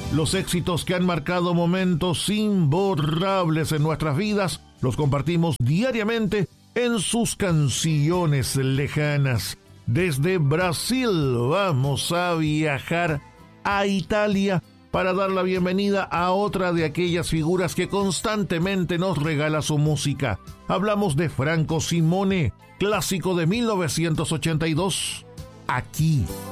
Los éxitos que han marcado momentos imborrables en nuestras vidas los compartimos diariamente en sus canciones lejanas. Desde Brasil vamos a viajar a Italia para dar la bienvenida a otra de aquellas figuras que constantemente nos regala su música. Hablamos de Franco Simone, clásico de 1982, Aquí.